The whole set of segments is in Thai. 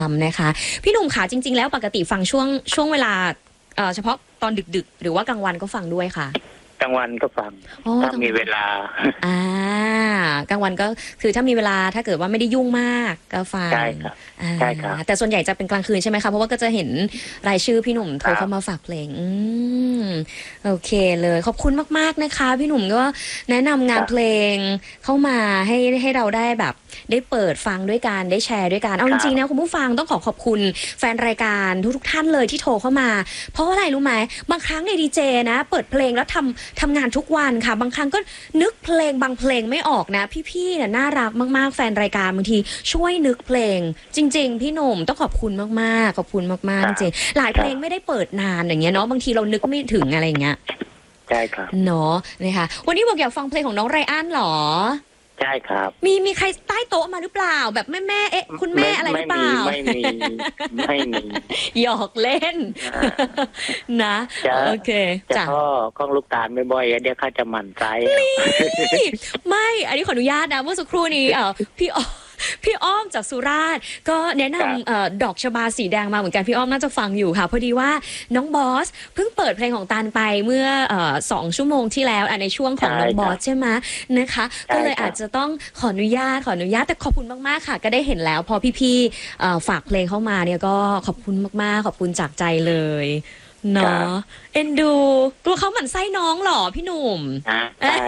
นะคะพี่หนุ่มค่ะจริงๆแล้วปกติฟังช่วงเวลาเฉพาะตอนดึกๆหรือว่ากลางวันก็ฟังด้วยค่ะกลางวันก็ฟังถ้ามีเวลาอ่ากลางวันก็คือถ้ามีเวลาถ้าเกิดว่าไม่ได้ยุ่งมากก็ฟังใช่ครับใช่ครับแต่ส่วนใหญ่จะเป็นกลางคืนใช่ไหมคะเพราะว่าก็จะเห็นรายชื่อพี่หนุ่มโทรเข้ามาฝากเพลงโอเคเลยขอบคุณมากๆนะคะพี่หนุ่มก็แนะนำงานเพลงเข้ามาให้เราได้แบบได้เปิดฟังด้วยกันได้แชร์ด้วยกันเอาจริงๆนะคุณผู้ฟังต้องขอบคุณแฟนรายการทุกท่านเลยที่โทรเข้ามาเพราะว่าอะไรรู้ไหมบางครั้งในดีเจนะเปิดเพลงแล้วทำงานทุกวันค่ะบางครั้งก็นึกเพลงบางเพลงไม่ออกนะพี่ๆเนี่ยน่ารักมากๆแฟนรายการบางทีช่วยนึกเพลงจริงๆพี่หนุ่มต้องขอบคุณมากๆขอบคุณมากๆจริงหลายเพลงไม่ได้เปิดนานอย่างเงี้ยเนาะบางทีเรานึกไม่ถึงอะไรอย่างเงี้ยใช่ครับเนาะนะคะวันนี้บอกอยากฟังเพลงของน้องไรอันเหรอใช่ครับมีใครใต้โต๊ะมาหรือเปล่าแบบแม่คุณแม่อะไรหรือเปล่าไม่มีหยอกเล่นนะโอเคจะพ่อกล้องลูกตาลบ่อยๆเดี๋ยวข้าจะหมั่นใจไม่อันนี้ขออนุญาตนะเมื่อสักครู่นี้พี่อ้อมจากสุราษฎร์ก็แนะนำดอกชบาสีแดงมาเหมือนกันพี่อ้อมน่าจะฟังอยู่ค่ะพอดีว่าน้องบอสเพิ่งเปิดเพลงของตาลไปเมื่อ2 ชั่วโมงที่แล้วในช่วงของน้องบอสใช่ไหมนะคะก็เลยอาจจะต้องขออนุญาตแต่ขอบคุณมากๆค่ะก็ได้เห็นแล้วพอพี่ๆฝากเพลงเข้ามาเนี่ยก็ขอบคุณมากๆขอบคุณจากใจเลยเนาะเอ็นดูตัวเขาเหมือนไส้น้องหรอพี่หนุ่มใช่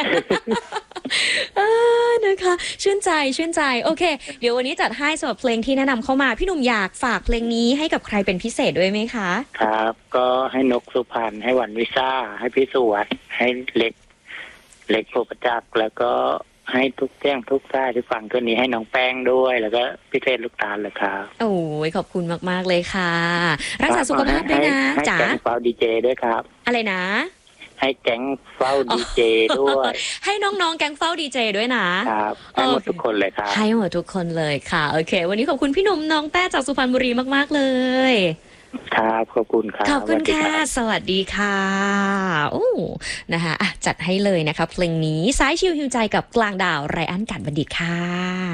นะคะชื่นใจโอเคเดี๋ยววันนี้จัดให้สำหรับเพลงที่แนะนำเข้ามาพี่หนุ่มอยากฝากเพลงนี้ให้กับใครเป็นพิเศษด้วยไหมคะครับก็ให้นกสุพรรณให้หวันวิซ่าให้พี่สุวัสดิ์ให้เล็กโพประจักษ์แล้วก็ให้ทุกแจ้งทุกท่าที่ฟังตัวนี้ให้น้องแป้งด้วยแล้วก็พี่เทศลูกตาลเลยครับโอ้ยขอบคุณมากๆเลยค่ะรักษาสุขภาพด้วยนะจ๋าให้แก๊งเฝ้าดีเจด้วยครับอะไรนะให้แก๊งเฝ้าดีเจด้วยให้น้องๆแก๊งเฝ้าดีเจด้วยนะครับให้หมดทุกคนเลยครับให้หมดทุกคนเลยค่ะโอเควันนี้ขอบคุณพี่หนุ่มน้องแต้จากสุพรรณบุรีมากๆเลยครับขอบคุณครับขอบคุณค่ะสวัสดีค่ะโอ้นะคะจัดให้เลยนะคะเพลงนี้สายชิวหิวใจกับกลางดาวไรอันกาญบัณฑิตค่ะ